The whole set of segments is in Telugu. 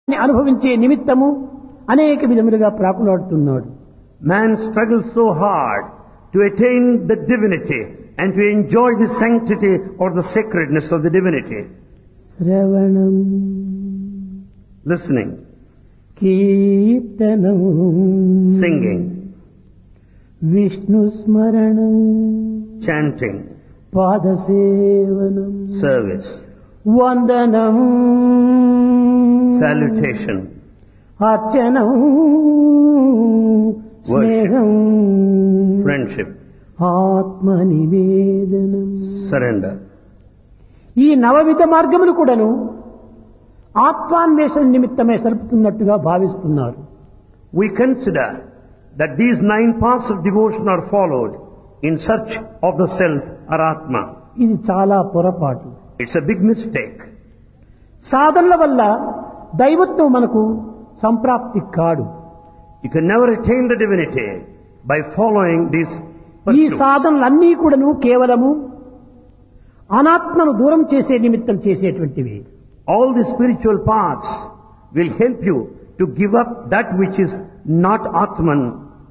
అనుభవించే నిమిత్తము అనేక విధములుగా ప్రాకులాడుతున్నాడు. Man struggles so hard to attain the divinity and to enjoy the sanctity or the sacredness of the divinity. శ్రవణం, Listening, కీర్తనం, singing, విష్ణు స్మరణం, chanting, పాదసేవనం, service, వందనం, salutation, అర్చనం, స్నేహం, friendship, ఆత్మ నివేదనం. surrender. ఈ నవవిధ మార్గములు కూడాను ఆత్మాన్వేషణ నిమిత్తమే సలుపుతున్నట్టుగా భావిస్తున్నారు. We consider that these 9 paths of devotion are followed in search of the self or Atma. ఇది చాలా పొరపాటు. It's a big mistake. సాధనల వల్ల దైవత్వం మనకు సంప్రాప్తి కాడు. You can never attain the divinity by following these ఈ pursuits. సాధనలన్నీ కూడాను కేవలము అనాత్మను దూరం చేసే నిమిత్తం చేసేటువంటివి. All the spiritual paths will help you to give up that which is not Atman.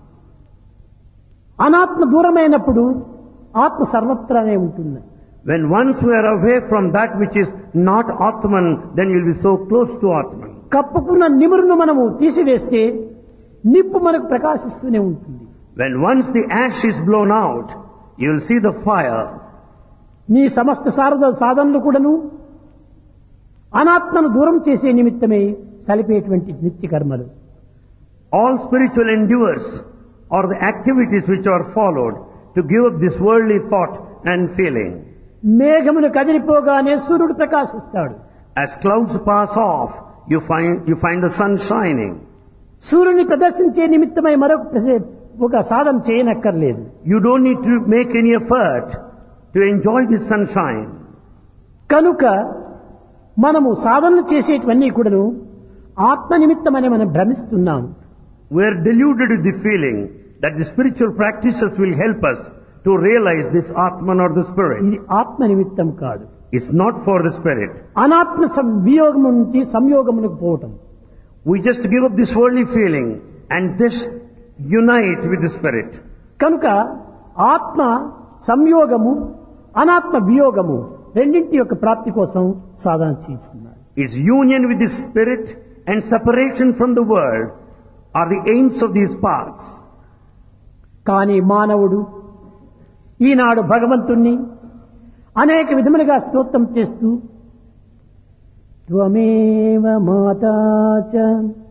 అనాత్మ దూరమైనప్పుడు ఆత్మ సర్వత్రానే ఉంటుంది. When once we are away from that which is not Atman, then you will be so close to Atman. కప్పుకున్న నిమురును మనము తీసివేస్తే నిప్పు మనకు ప్రకాశిస్తూనే ఉంటుంది. When once the ash is blown out, you will see the fire. నీ సమస్త సాధనలు కూడాను అనాత్మను దూరం చేసే నిమిత్తమే సలిపేటువంటి నిత్య కర్మలు. All spiritual endeavors are the activities which are followed to give up this worldly thought and feeling. మేఘములు కదిలిపోగానే సూర్యుడు ప్రకాశిస్తాడు. As clouds pass off, you find the sun shining. సూర్యుని ప్రదర్శించే నిమిత్తమై ఒక సాధన చేయనక్కర్లేదు. You don't need to make any effort to enjoy the sunshine. కనుక మనము సాధనలు చేసేటివన్నీ కూడాను ఆత్మ నిమిత్తమని మనం భ్రమిస్తున్నాం. We are deluded with the feeling that the spiritual practices will help us to realize this Atman or the Spirit. ఇది ఆత్మ నిమిత్తం కాదు. It's not for the Spirit. అనాత్మ వియోగము నుంచి సంయోగమునకు పోవటం. We just give up this worldly feeling and just unite with the Spirit. కనుక ఆత్మ సంయోగము, అనాత్మ వియోగము రెండింటి యొక్క ప్రాప్తి కోసం సాధన చేస్తున్నారు. Its union with the Spirit and separation from the world are the aims of these paths. కానీ మానవుడు ఈనాడు భగవంతుణ్ణి అనేక విధములుగా స్తోత్రం చేస్తూ త్వమేవ మాతా చ